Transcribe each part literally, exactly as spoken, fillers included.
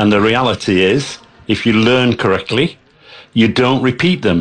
And the reality is, if you learn correctly, you don't repeat them.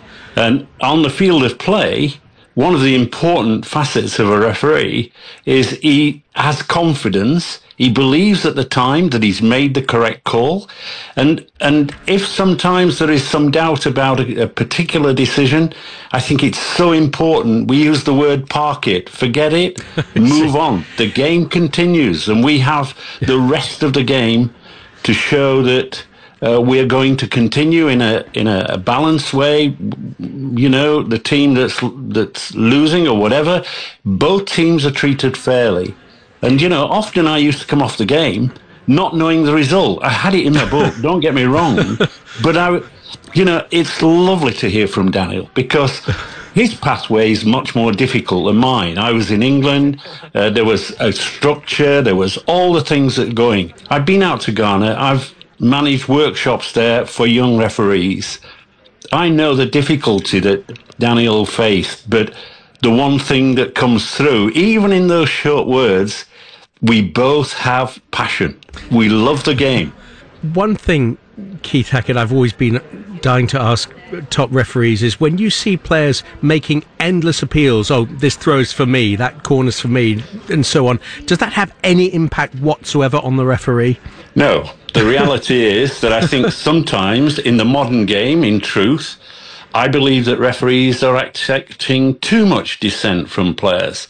And on the field of play, one of the important facets of a referee is he has confidence. He believes at the time that he's made the correct call. And and if sometimes there is some doubt about a, a particular decision, I think it's so important. We use the word park it, forget it, move on. The game continues, and we have the rest of the game to show that Uh, we're going to continue in a in a, a balanced way. You know, the team that's that's losing or whatever, both teams are treated fairly. And you know, often I used to come off the game not knowing the result. I had it in my book. Don't get me wrong, but I, you know, it's lovely to hear from Daniel because his pathway is much more difficult than mine. I was in England. Uh, there was a structure. There was all the things that are going. I've been out to Ghana. I've managed workshops there for young referees. I know the difficulty that Daniel faced, but the one thing that comes through, even in those short words, we both have passion. We love the game. One thing, Keith Hackett, I've always been dying to ask top referees is when you see players making endless appeals, oh, this throw's for me, that corner's for me, and so on, does that have any impact whatsoever on the referee? No. The reality is that I think sometimes in the modern game, in truth, I believe that referees are accepting too much dissent from players.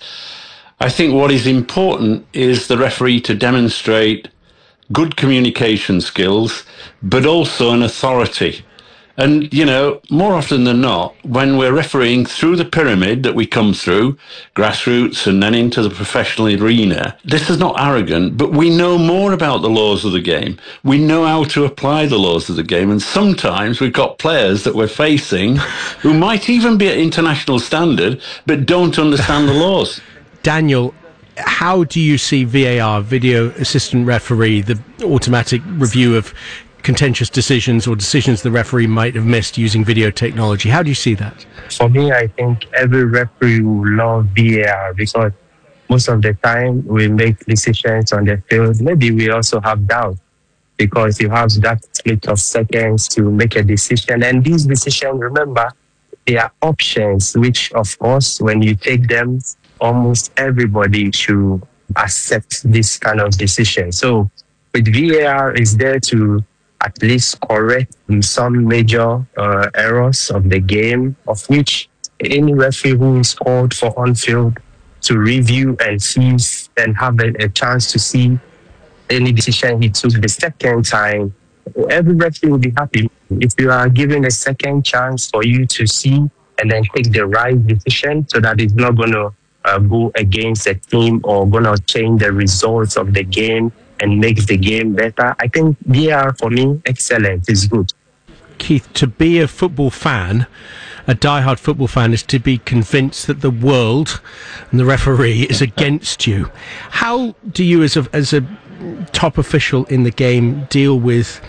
I think what is important is the referee to demonstrate good communication skills, but also an authority. And, you know, more often than not, when we're refereeing through the pyramid that we come through, grassroots and then into the professional arena, this is not arrogant, but we know more about the laws of the game. We know how to apply the laws of the game. And sometimes we've got players that we're facing who might even be at international standard, but don't understand the laws. Daniel, how do you see V A R, video assistant referee, the automatic review of contentious decisions or decisions the referee might have missed using video technology? How do you see that? For me, I think every referee will love V A R because most of the time we make decisions on the field. Maybe we also have doubt because you have that split of seconds to make a decision. And these decisions, remember, they are options, which of course, when you take them, almost everybody should accept this kind of decision. So with V A R, is there to at least correct some major uh, errors of the game, of which any referee who is called for on-field to review and see and have a, a chance to see any decision he took the second time, every referee will be happy. If you are given a second chance for you to see and then take the right decision so that it's not going to uh, go against the team or going to change the results of the game and makes the game better. I think V A R, for me, excellent, is good. Keith, to be a football fan, a diehard football fan, is to be convinced that the world and the referee is against you. How do you, as a, as a top official in the game, deal with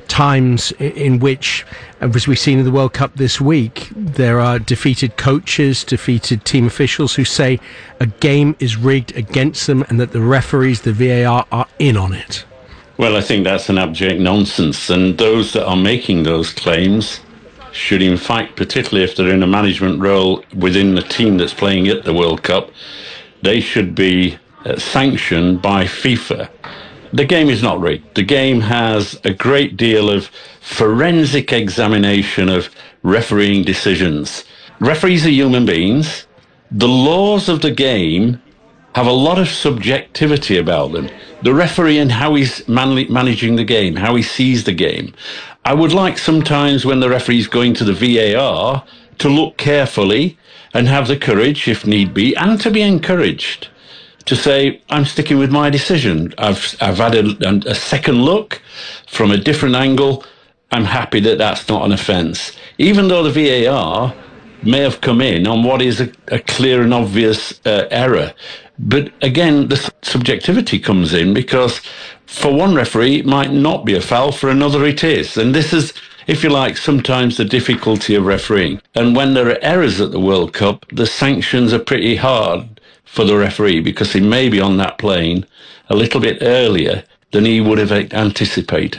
times in which, as we've seen in the World Cup this week, there are defeated coaches, defeated team officials who say a game is rigged against them and that the referees, the V A R, are in on it? Well, I think that's an abject nonsense, and those that are making those claims should, in fact, particularly if they're in a management role within the team that's playing at the World Cup, they should be uh, sanctioned by FIFA. The game is not rigged. The game has a great deal of forensic examination of refereeing decisions. Referees are human beings. The laws of the game have a lot of subjectivity about them. The referee and how he's man- managing the game, how he sees the game. I would like sometimes when the referee's going to the V A R to look carefully and have the courage, if need be, and to be encouraged to say, I'm sticking with my decision. I've I've had a, a second look from a different angle. I'm happy that that's not an offence. Even though the V A R may have come in on what is a, a clear and obvious uh, error. But again, the subjectivity comes in because for one referee, it might not be a foul, for another it is. And this is, if you like, sometimes the difficulty of refereeing. And when there are errors at the World Cup, the sanctions are pretty hard for the referee because he may be on that plane a little bit earlier than he would have anticipated.